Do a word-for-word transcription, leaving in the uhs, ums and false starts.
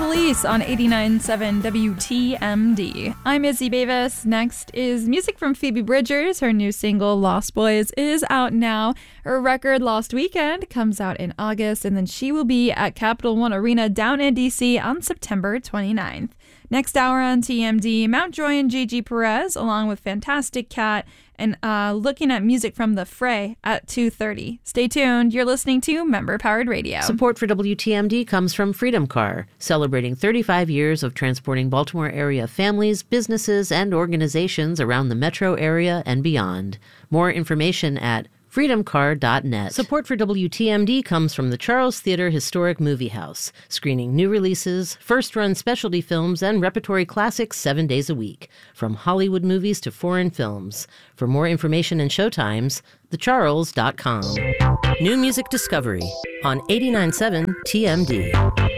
Police on eighty-nine point seven W T M D. I'm Izzy Davis. Next is music from Phoebe Bridgers. Her new single, Lost Boys, is out now. Her record, Lost Weekend, comes out in August, and then she will be at Capital One Arena down in D C on September twenty-ninth. Next hour on T M D, Mountjoy and Gigi Perez, along with Fantastic Cat, and uh, looking at music from The Fray at two thirty. Stay tuned. You're listening to Member Powered Radio. Support for W T M D comes from Freedom Car, celebrating thirty-five years of transporting Baltimore area families, businesses, and organizations around the metro area and beyond. More information at freedom car dot net. Support for W T M D comes from the Charles Theater Historic Movie House, screening new releases, first-run specialty films, and repertory classics seven days a week, from Hollywood movies to foreign films. For more information and showtimes, the charles dot com. New music discovery on eighty-nine point seven T M D.